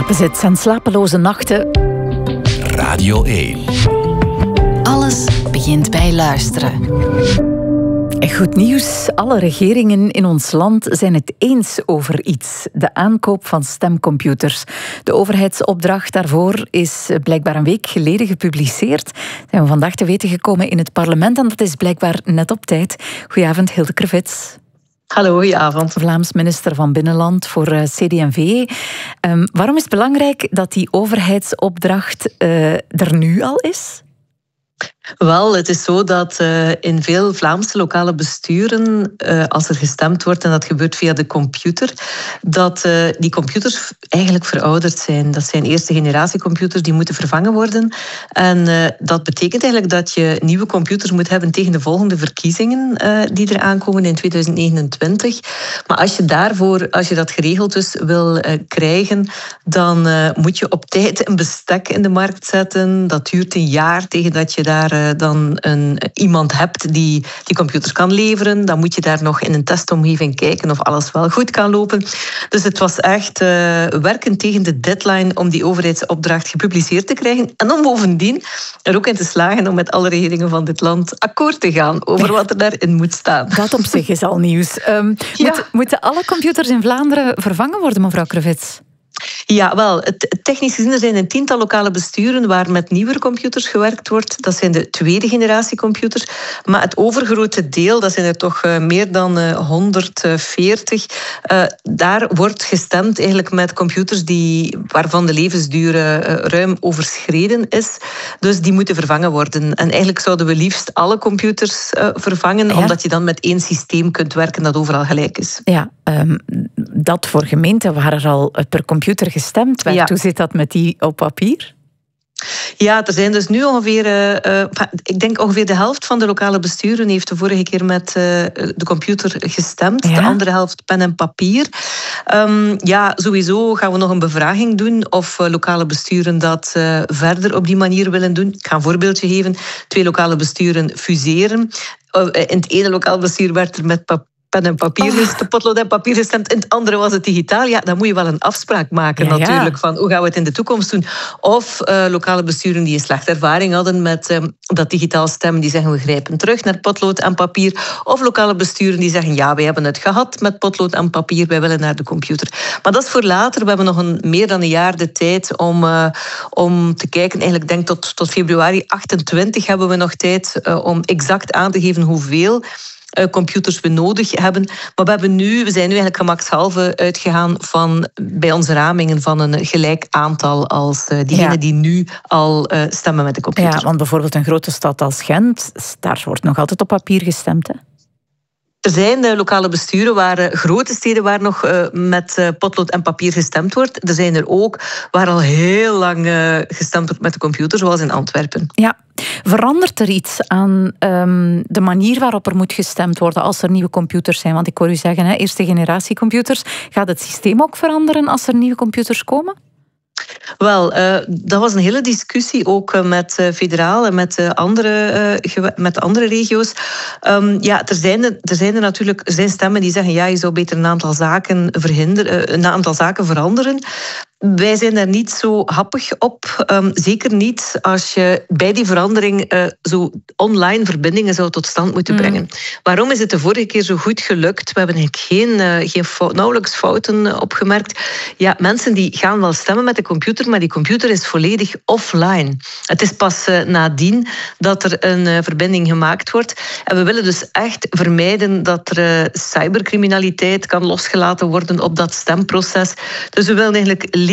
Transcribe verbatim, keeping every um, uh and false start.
Bezit zijn slapeloze nachten. Radio één. Alles begint bij luisteren. Goed nieuws. Alle regeringen in ons land zijn het eens over iets. De aankoop van stemcomputers. De overheidsopdracht daarvoor is blijkbaar een week geleden gepubliceerd. Zijn we vandaag te weten gekomen in het parlement en dat is blijkbaar net op tijd. Goedenavond, Hilde Krevits. Hallo, goedenavond. Vlaams minister van Binnenland voor C D en V. Um, waarom is het belangrijk dat die overheidsopdracht uh, er nu al is? Wel, het is zo dat uh, in veel Vlaamse lokale besturen, uh, als er gestemd wordt en dat gebeurt via de computer, dat uh, die computers eigenlijk verouderd zijn. Dat zijn eerste generatie computers die moeten vervangen worden. En uh, dat betekent eigenlijk dat je nieuwe computers moet hebben tegen de volgende verkiezingen uh, die er aankomen in tweeduizend negenentwintig. Maar als je daarvoor, als je dat geregeld dus wil uh, krijgen, dan uh, moet je op tijd een bestek in de markt zetten. Dat duurt een jaar tegen dat je daar dan een, iemand hebt die die computers kan leveren. Dan moet je daar nog in een testomgeving kijken of alles wel goed kan lopen. Dus het was echt uh, werken tegen de deadline om die overheidsopdracht gepubliceerd te krijgen. En om bovendien er ook in te slagen om met alle regeringen van dit land akkoord te gaan over wat er daarin moet staan. Dat op zich is al nieuws. Um, ja. moet, moeten alle computers in Vlaanderen vervangen worden, mevrouw Krevits? Ja, wel. Het, technisch gezien er zijn een tiental lokale besturen waar met nieuwere computers gewerkt wordt. Dat zijn de tweede generatie computers. Maar het overgrote deel, dat zijn er toch uh, meer dan uh, honderdveertig. Uh, daar wordt gestemd eigenlijk met computers die, waarvan de levensduur uh, ruim overschreden is. Dus die moeten vervangen worden. En eigenlijk zouden we liefst alle computers uh, vervangen, ja. Omdat je dan met één systeem kunt werken dat overal gelijk is. Ja, um, dat voor gemeenten waar er al per computer gestemd werd. Ja. Hoe zit dat met die op papier? Ja, er zijn dus nu ongeveer, uh, ik denk ongeveer de helft van de lokale besturen heeft de vorige keer met uh, de computer gestemd. Ja. De andere helft pen en papier. Um, ja, sowieso gaan we nog een bevraging doen of uh, lokale besturen dat uh, verder op die manier willen doen. Ik ga een voorbeeldje geven. Twee lokale besturen fuseren. Uh, in het ene lokaal bestuur werd er met papier pen en papier, oh. potlood en papier gestemd. In het andere was het digitaal. Ja, dan moet je wel een afspraak maken ja, natuurlijk. Ja. Van hoe gaan we het in de toekomst doen? Of uh, lokale besturen die een slechte ervaring hadden met uh, dat digitaal stemmen. Die zeggen we grijpen terug naar potlood en papier. Of lokale besturen die zeggen ja, wij hebben het gehad met potlood en papier. Wij willen naar de computer. Maar dat is voor later. We hebben nog een, meer dan een jaar de tijd om, uh, om te kijken. Eigenlijk denk tot, tot februari achtentwintig hebben we nog tijd uh, om exact aan te geven hoeveel computers we nodig hebben. Maar we, hebben nu, we zijn nu eigenlijk gemakshalve uitgegaan van bij onze ramingen van een gelijk aantal als uh, diegenen ja. die nu al uh, stemmen met de computer. Ja, want bijvoorbeeld een grote stad als Gent, daar wordt nog altijd op papier gestemd, hè? Er zijn uh, lokale besturen waar uh, grote steden waar nog uh, met uh, potlood en papier gestemd wordt. Er zijn er ook waar al heel lang uh, gestemd wordt met de computer, zoals in Antwerpen. Ja. Verandert er iets aan um, de manier waarop er moet gestemd worden als er nieuwe computers zijn? Want ik hoor u zeggen, hè, eerste generatie computers. Gaat het systeem ook veranderen als er nieuwe computers komen? Wel, uh, dat was een hele discussie ook uh, met uh, federaal en met, uh, andere, uh, met andere regio's. Um, ja, er zijn, er, er zijn er natuurlijk er zijn stemmen die zeggen ja, je zou beter een aantal zaken verhinderen, uh, een aantal zaken veranderen. Wij zijn daar niet zo happig op. Um, zeker niet als je bij die verandering uh, zo online verbindingen zou tot stand moeten brengen. Mm. Waarom is het de vorige keer zo goed gelukt? We hebben eigenlijk geen, uh, geen fout, nauwelijks fouten opgemerkt. Ja, mensen die gaan wel stemmen met de computer, maar die computer is volledig offline. Het is pas uh, nadien dat er een uh, verbinding gemaakt wordt. En we willen dus echt vermijden dat er uh, cybercriminaliteit kan losgelaten worden op dat stemproces. Dus we willen eigenlijk